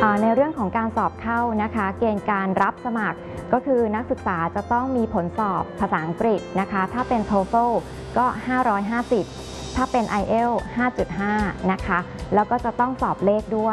ในเรื่องของการสอบเข้านะคะเกณฑ์การรับสมัครก็คือนักศึกษาจะต้องมีผลสอบภาษาอังกฤษนะคะถ้าเป็น TOEFL ก็550ถ้าเป็น IELTS 5.5นะคะแล้วก็จะต้องสอบเลขด้วย